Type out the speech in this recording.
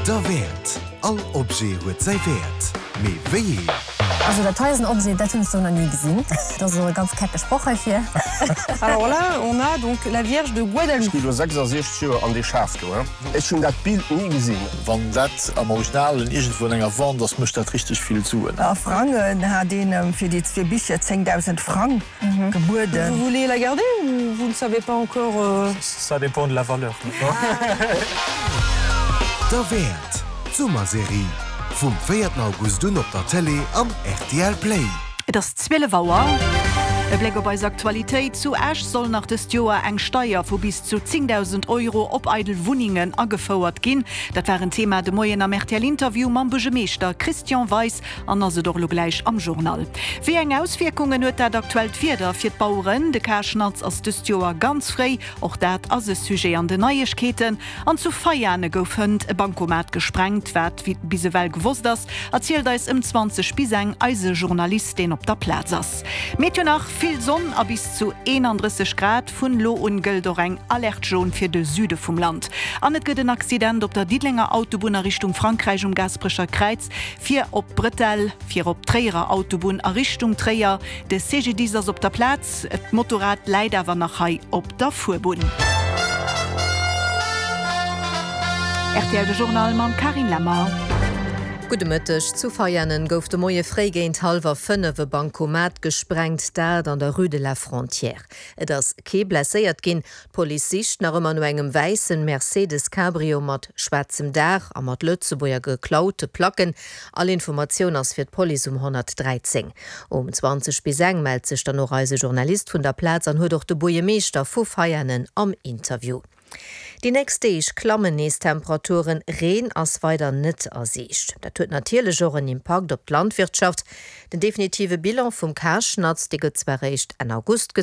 Der Wert. All Obje huet sei Wert. Mais wéi? Also der teuersten Objet, das hast du noch nie gesehen. Das ist so eine ganz kecke Sprache hier. Alors là, on a donc la Vierge de Guadalupe. Ich bin 66 an die Schaft. Ich habe das Bild nie gesehen. Wenn das am Original irgendwo in einer Wand, das muss das richtig viel tun. Franken hat den für die 2 Bücher 10.000 Franken geboten. Vous voulez la garder ou vous ne savez pas encore Ça dépend de la valeur. Der Wert. Sommerserie. Vom 4. August op der Tele am RTL Play. Das 12 Uhr. E Blick op als Aktualitéit zu Äsch soll nach des Joer eng Steier vu bis zu 10.000 € op Eidelwohningen agefauerert ginn. Dat waren Thema de Moien am RTL-Interview mam Burgemeester Christian Weiss an as se doch lo gleich am Journal. Wie eng Auswirkungen huet dat aktuell Vierder fir d'Bauuren, de Kaschnatz ass des Joer ganz frei, och dat as e Sujet an de Neiechketen. An zu Feierne gouf hënd e Bankomat gesprengt, wat wie bise well gewusst ass, erzielt eis im 20 bis eng Eise-Journalistin op der Platz ass. Meteor nach viel Sonn a bis zu 31 Grad vun Lo und Gëldoreng Alertjon fir de Süde vum Land. An net gëtt den Accident op der Diedlinger Autobahn Richtung Frankreich Gasprecher Kreiz, 4 op Brettel, 4 op Träer Autobahn Richtung Träer, de CGD ass op der Platz, et Motorrad leider awer nach Hai op der Fuhrbun. RTL de Journal man Karin Lammer. Gute Mëttech zu feiernen gouf de moie Frégéint halwer 5 Bankomat gesprengt dat an der Rue de la Frontière. Et ass ke blesséiert ginn, Polizist nach ëmmer no engem weißen Mercedes Cabrio mat schwarzem Dach a mat Lützebuer geklaute Placken. All Information ass fir d Poli 113. 20 bis eng meldt sech der no Reisejournalist vun der Platz an huet doch de Bojemeester vu feiernen am Interview. Die nächste Deeg klammen Temperaturen Reen ass weiter net ersicht. Dat huet natierlech auch einen Impact op d Landwirtschaft. Den definitive Bilan vum Kaschnatz, de gëtt zwar recht en August